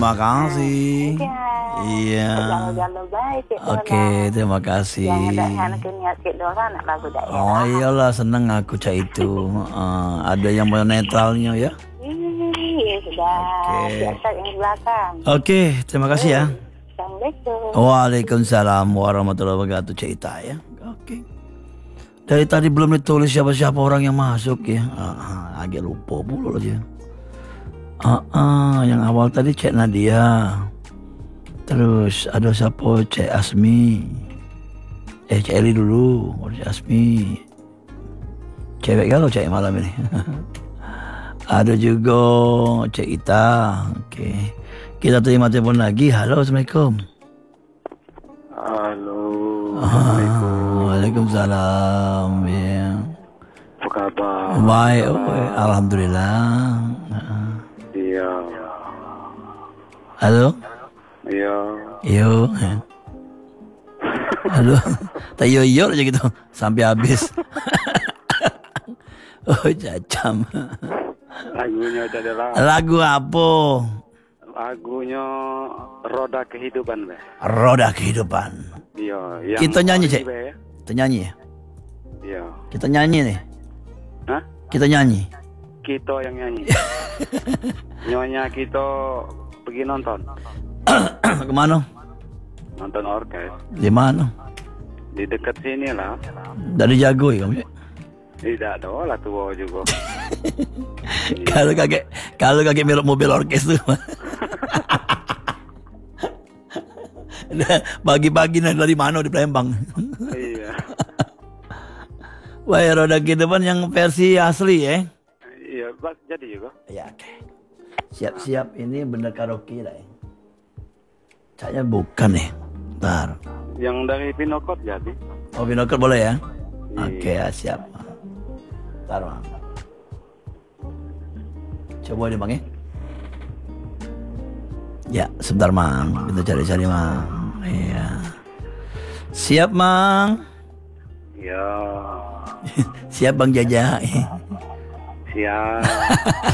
terima kasih. Iya. Jalan-jalan baik, Cik Dora. Oke, terima kasih. Jangan ada niat Cik Dora nak lagu daerah. Oh iyalah, seneng aku cak itu. Ada yang mau netralnya ya. Iya, sudah. Oke. Biasa yang di belakang. Oke, terima kasih ya. Assalamualaikum. Waalaikumsalam warahmatullahi wabarakatuh, Cik Ita ya. Oke. Dari tadi belum ditulis siapa-siapa orang yang masuk ya. Agak lupa pula aja. Yang awal tadi Cik Nadia. Terus ada siapa? Cik Asmi. Cik Eli dulu. Cik Asmi. Cewek galau Cik malam ini. Ada juga Cik Ita. Oke. Kita terima telepon lagi. Halo, Assalamualaikum. Halo. Assalamualaikum. Waalaikumsalam. Ya. Apa kabar? Baik, alhamdulillah. Iya. Halo. Iya. Yo. Halo. Tak yo aja gitu sampai habis. Oh, cacam. Lagunya adalah Lagu apa? lagunya Roda Kehidupan, Be. Roda Kehidupan. Iya, Kita nyanyi, Cek. Be. Kita nyanyi ya? Iya. Kita nyanyi nih. Hah? Kita nyanyi. Kita yang nyanyi. Nyonya kita pergi nonton. Kemana? Nonton orkes. Di mana? Di dekat sini lah. Dari Jago ya kamu? Tidak ada lah tua juga. Kalau kakek mirip mobil orkes tuh. Pagi-pagi dari mana di Palembang. Iya. Wah, Roda Kehidupan yang versi asli ya. Iya, jadi juga. Ya, oke. Siap-siap, ini bener karaoke lah ya. Kayaknya bukan nih. Bentar. Yang dari Pinokot jadi. Oh, binokor boleh ya? Iya. Oke, ya, siap. Bentar, Bang. Coba deh, Bang ya. Ya, sebentar, Mang. Kita cari-cari, Mang. Iya. Siap, Mang. Iya. Siap, Bang Jaja. Siap.